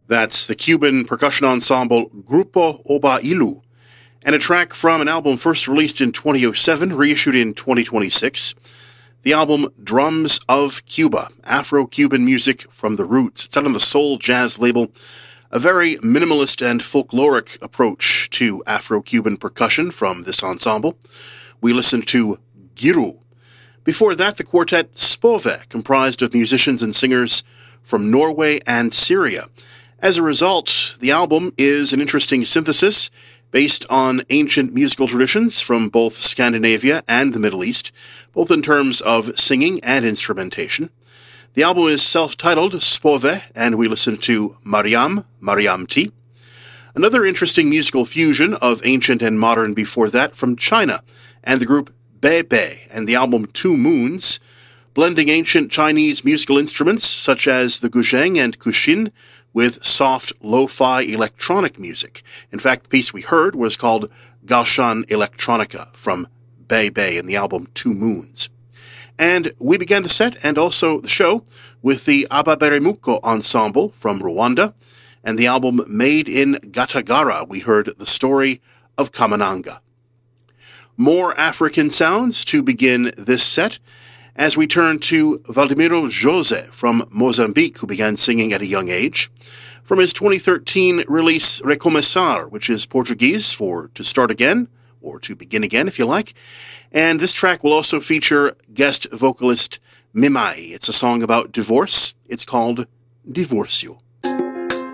That's the Cuban percussion ensemble Grupo Oba Ilu, and a track from an album first released in 2007, reissued in 2026. The album Drums of Cuba, Afro-Cuban music from the roots. It's out on the Soul Jazz label, a very minimalist and folkloric approach to Afro-Cuban percussion from this ensemble. We listened to Giru. Before that, the quartet Spove, comprised of musicians and singers from Norway and Syria. As a result, the album is an interesting synthesis based on ancient musical traditions from both Scandinavia and the Middle East, both in terms of singing and instrumentation. The album is self-titled Spove, and we listen to Mariamti. Another interesting musical fusion of ancient and modern before that from China, and the group Bei and the album Two Moons, blending ancient Chinese musical instruments such as the guzheng and kushin with soft lo-fi electronic music. In fact, the piece we heard was called Gaoshan Electronica from Bei and the album Two Moons. And we began the set and also the show with the Ababeremuko Ensemble from Rwanda and the album Made in Gatagara. We heard the story of Kamananga. More African sounds to begin this set as we turn to Valdemiro Jose from Mozambique, who began singing at a young age. From his 2013 release Recomeçar, which is Portuguese for to start again, or to begin again if you like. And this track will also feature guest vocalist Mimai. It's a song about divorce. It's called Divórcio.